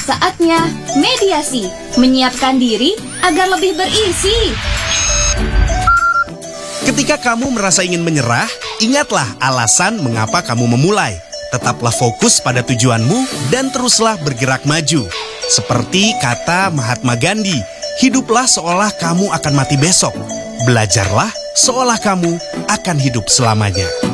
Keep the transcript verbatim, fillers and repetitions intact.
Saatnya mediasi, menyiapkan diri agar lebih berisi. Ketika kamu merasa ingin menyerah, ingatlah alasan mengapa kamu memulai. Tetaplah fokus pada tujuanmu dan teruslah bergerak maju. Seperti kata Mahatma Gandhi, hiduplah seolah kamu akan mati besok. Belajarlah seolah kamu akan hidup selamanya.